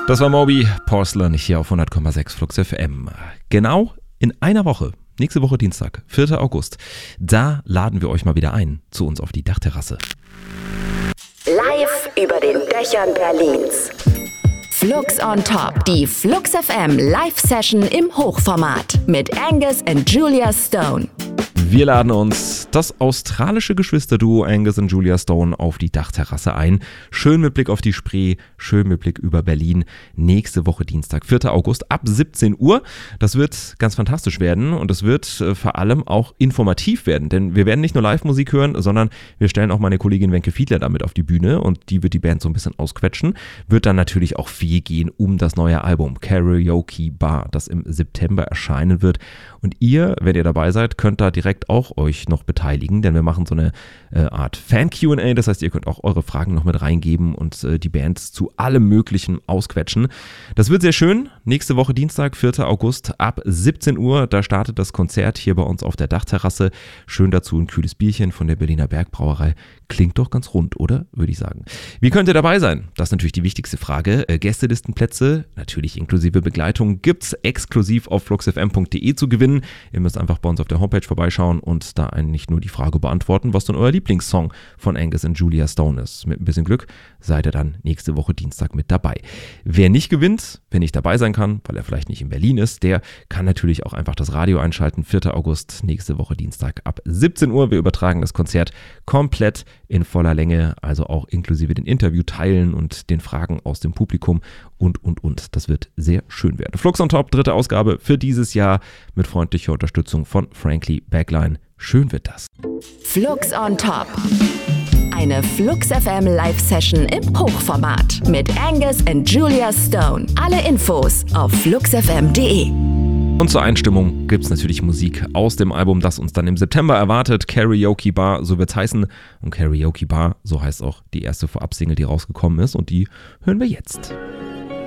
Das war Moby Porcelain hier auf 100,6 Flux FM. Genau in einer Woche, nächste Woche Dienstag, 4. August, da laden wir euch mal wieder ein zu uns auf die Dachterrasse. Live über den Dächern Berlins. Flux on Top, die Flux FM Live-Session im Hochformat mit Angus und Julia Stone. Wir laden uns das australische Geschwisterduo Angus und Julia Stone auf die Dachterrasse ein. Schön mit Blick auf die Spree, schön mit Blick über Berlin. Nächste Woche Dienstag, 4. August ab 17 Uhr. Das wird ganz fantastisch werden und es wird vor allem auch informativ werden, denn wir werden nicht nur Live-Musik hören, sondern wir stellen auch meine Kollegin Wenke Fiedler damit auf die Bühne und die wird die Band so ein bisschen ausquetschen. Wird dann natürlich auch viel gehen um das neue Album Karaoke Bar, das im September erscheinen wird. Und ihr, wenn ihr dabei seid, könnt da direkt auch euch noch beteiligen, denn wir machen so eine Art Fan-Q&A, das heißt, ihr könnt auch eure Fragen noch mit reingeben und die Bands zu allem Möglichen ausquetschen. Das wird sehr schön. Nächste Woche Dienstag, 4. August ab 17 Uhr, da startet das Konzert hier bei uns auf der Dachterrasse. Schön dazu ein kühles Bierchen von der Berliner Bergbrauerei. Klingt doch ganz rund, oder? Würde ich sagen. Wie könnt ihr dabei sein? Das ist natürlich die wichtigste Frage. Gästelistenplätze, natürlich inklusive Begleitung, gibt's exklusiv auf fluxfm.de zu gewinnen. Ihr müsst einfach bei uns auf der Homepage vorbeischauen und da eigentlich nur die Frage beantworten, was denn euer Lieblingssong von Angus und Julia Stone ist. Mit ein bisschen Glück seid ihr dann nächste Woche Dienstag mit dabei. Wer nicht gewinnt, wer nicht dabei sein kann, weil er vielleicht nicht in Berlin ist, der kann natürlich auch einfach das Radio einschalten. 4. August, nächste Woche Dienstag ab 17 Uhr. Wir übertragen das Konzert komplett in voller Länge, also auch inklusive den Interviewteilen und den Fragen aus dem Publikum und. Das wird sehr schön werden. Flux on Top, 3. Ausgabe für dieses Jahr mit freundlicher Unterstützung von Frankly Backline. Schön wird das. Flux on Top. Eine Flux FM Live-Session im Hochformat mit Angus und Julia Stone. Alle Infos auf fluxfm.de. Und zur Einstimmung gibt es natürlich Musik aus dem Album, das uns dann im September erwartet. Karaoke Bar, so wird's heißen. Und Karaoke Bar, so heißt auch die erste Vorab-Single, die rausgekommen ist. Und die hören wir jetzt.